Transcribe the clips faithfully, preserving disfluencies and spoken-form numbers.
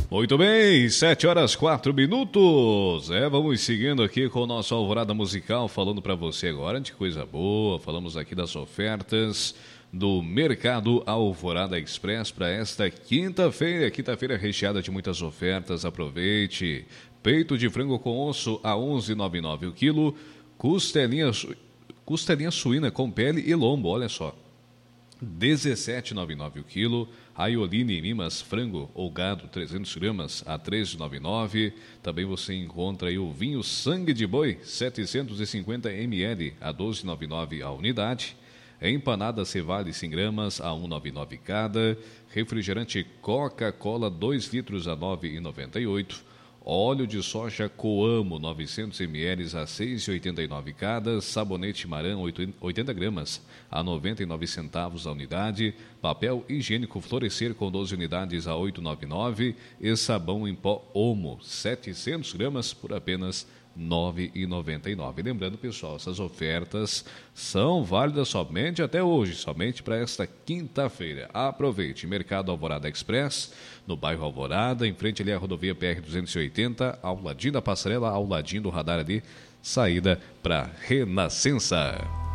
Muito bem, sete horas quatro minutos. É, vamos seguindo aqui com o nosso Alvorada Musical, falando para você agora de coisa boa. Falamos aqui das ofertas do Mercado Alvorada Express para esta quinta-feira. Quinta-feira recheada de muitas ofertas. Aproveite. Peito de frango com osso a onze reais e noventa e nove centavos o quilo. Costelinha, costelinha suína com pele e lombo, olha só. dezessete reais e noventa e nove centavos o quilo. Aioline e Mimas frango ou gado trezentos gramas a treze reais e noventa e nove centavos. Também você encontra aí o vinho sangue de boi setecentos e cinquenta mililitros a doze reais e noventa e nove centavos a unidade. Empanada Cevale cem gramas a um real e noventa e nove centavos cada. Refrigerante Coca-Cola dois litros a nove reais e noventa e oito centavos. Óleo de soja Coamo novecentos mililitros a seis reais e oitenta e nove centavos cada. Sabonete Maran oitenta gramas a noventa e nove centavos a unidade. Papel higiênico Florescer com doze unidades a oito reais e noventa e nove centavos. E sabão em pó Omo setecentos gramas por apenas nove reais e noventa e nove centavos. Lembrando, pessoal, essas ofertas são válidas somente até hoje, somente para esta quinta-feira. Aproveite. Mercado Alvorada Express, no bairro Alvorada, em frente ali à rodovia P R duzentos e oitenta, ao ladinho da passarela, ao ladinho do radar ali, saída para Renascença.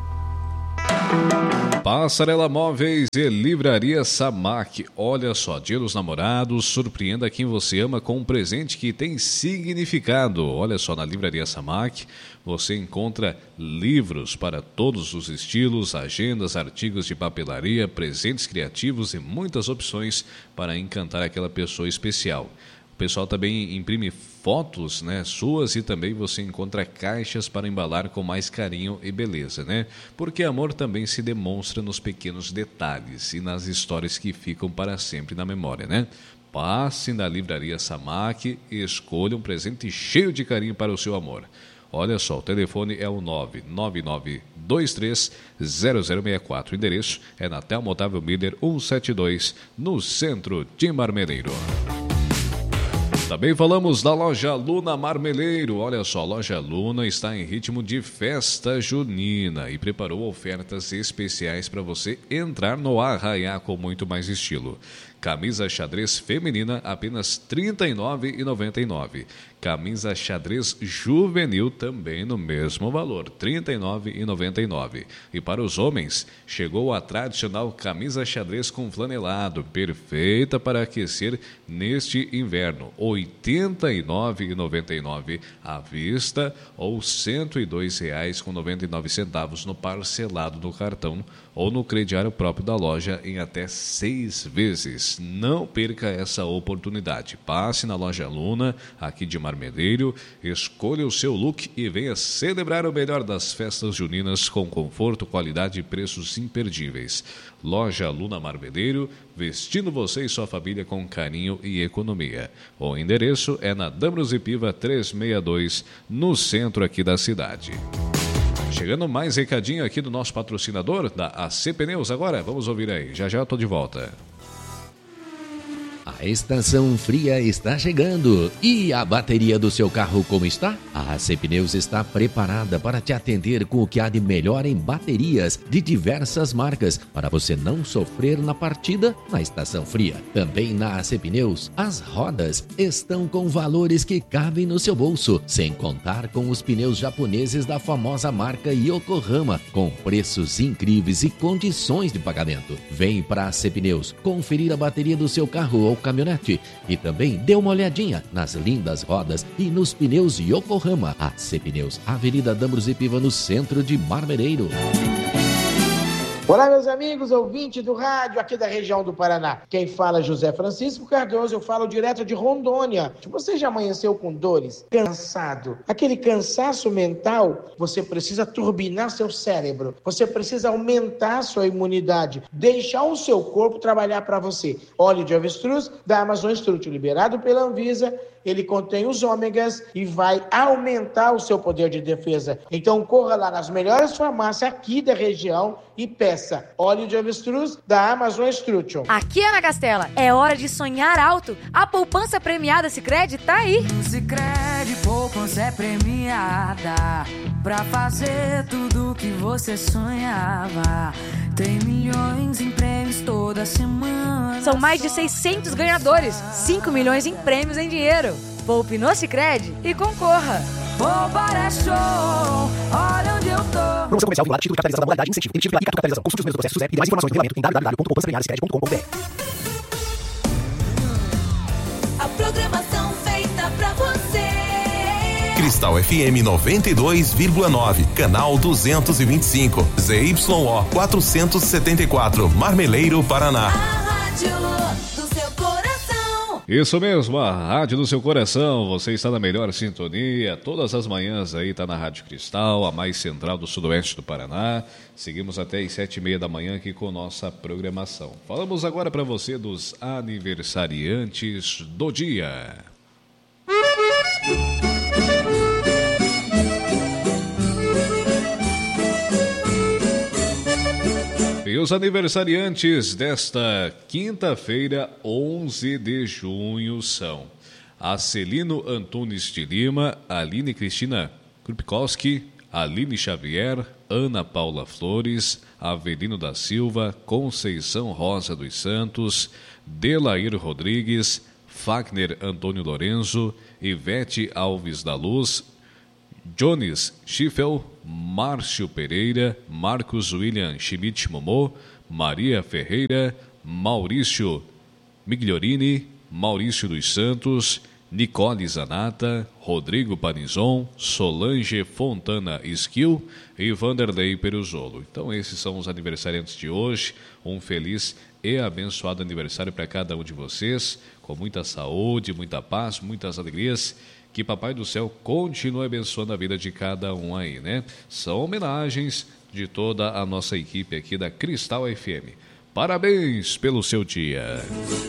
Passarela Móveis e Livraria Samac. Olha só, Dia dos Namorados, surpreenda quem você ama com um presente que tem significado. Olha só, na Livraria Samac você encontra livros para todos os estilos, agendas, artigos de papelaria, presentes criativos e muitas opções para encantar aquela pessoa especial. O pessoal também imprime fotos, né, suas, e também você encontra caixas para embalar com mais carinho e beleza, né? Porque amor também se demonstra nos pequenos detalhes e nas histórias que ficam para sempre na memória, né? Passe na Livraria Samac e escolha um presente cheio de carinho para o seu amor. Olha só, o telefone é o nove nove nove dois três zero zero seis quatro. O endereço é na Telmo Otávio Miller cento e setenta e dois, no centro de Marmeleiro. Também falamos da Loja Luna Marmeleiro. Olha só, a Loja Luna está em ritmo de festa junina e preparou ofertas especiais para você entrar no arraiá com muito mais estilo. Camisa xadrez feminina, apenas trinta e nove reais e noventa e nove centavos. Camisa xadrez juvenil, também no mesmo valor, trinta e nove reais e noventa e nove centavos. E para os homens, chegou a tradicional camisa xadrez com flanelado, perfeita para aquecer neste inverno, oitenta e nove reais e noventa e nove centavos à vista ou cento e dois reais e noventa e nove centavos no parcelado do cartão ou no crediário próprio da loja em até seis vezes. Não perca essa oportunidade. Passe na Loja Luna, aqui de Marmeleiro, escolha o seu look e venha celebrar o melhor das festas juninas com conforto, qualidade e preços imperdíveis. Loja Luna Marmeleiro, vestindo você e sua família com carinho e economia. O endereço é na Dambros e Piva trezentos e sessenta e dois, no centro aqui da cidade. Chegando mais recadinho aqui do nosso patrocinador, da A C Pneus agora. Vamos ouvir aí. Já já eu tô de volta. A estação fria está chegando. E a bateria do seu carro como está? A A C Pneus está preparada para te atender com o que há de melhor em baterias de diversas marcas, para você não sofrer na partida na estação fria. Também na A C Pneus, as rodas estão com valores que cabem no seu bolso, sem contar com os pneus japoneses da famosa marca Yokohama, com preços incríveis e condições de pagamento. Vem para a A C Pneus conferir a bateria do seu carro ou caminhonete e também dê uma olhadinha nas lindas rodas e nos pneus Yokohama. A C Pneus, Avenida Dambros e Piva, no centro de Marmeleiro. Olá, meus amigos, ouvintes do rádio aqui da região do Paraná. Quem fala é José Francisco Cardoso, eu falo direto de Rondônia. Você já amanheceu com dores? Cansado? Aquele cansaço mental? Você precisa turbinar seu cérebro. Você precisa aumentar sua imunidade. Deixar o seu corpo trabalhar para você. Óleo de avestruz da Amazon Strut, liberado pela Anvisa. Ele contém os ômegas e vai aumentar o seu poder de defesa. Então corra lá nas melhores farmácias aqui da região e peça óleo de avestruz da Amazon Strut. Aqui, Ana Castela, é hora de sonhar alto. A poupança premiada Sicredi tá aí. Sicredi, poupança é premiada pra fazer tudo que você sonhava. Tem milhões em prêmios toda semana. São mais de seiscentos ganhadores, cinco milhões em prêmios em dinheiro. Poupe no Sicredi e concorra. Poupar é show, olha onde eu tô. Promoção comercial vinculada, título de capitalização da modalidade, incentivo, emitido pela Ricardo Capitalização. Consulte os meios do processo SUSEP e demais informações no regulamento em w w w ponto poupança premiada sicredi ponto com ponto b r. A programação feita pra você. Cristal F M noventa e dois vírgula nove, canal duzentos e vinte e cinco, Z Y O quatrocentos e setenta e quatro, Marmeleiro, Paraná. A rádio do seu coração. Isso mesmo, a rádio do seu coração. Você está na melhor sintonia. Todas as manhãs aí está na Rádio Cristal, a mais central do sudoeste do Paraná. Seguimos até às sete e meia da manhã aqui com nossa programação. Falamos agora para você dos aniversariantes do dia. E os aniversariantes desta quinta-feira, onze de junho, são Acelino Antunes de Lima, Aline Cristina Krupkowski, Aline Xavier, Ana Paula Flores, Avelino da Silva, Conceição Rosa dos Santos, Delair Rodrigues, Fagner Antônio Lorenzo, Ivete Alves da Luz, Jones Schiffel, Márcio Pereira, Marcos William Schmidt Momô, Maria Ferreira, Maurício Migliorini, Maurício dos Santos, Nicole Zanata, Rodrigo Panizon, Solange Fontana Esquil e Vanderlei Peruzolo. Então esses são os aniversariantes de hoje. Um feliz e abençoado aniversário para cada um de vocês, com muita saúde, muita paz, muitas alegrias. Que Papai do Céu continue abençoando a vida de cada um aí, né? São homenagens de toda a nossa equipe aqui da Cristal F M. Parabéns pelo seu dia.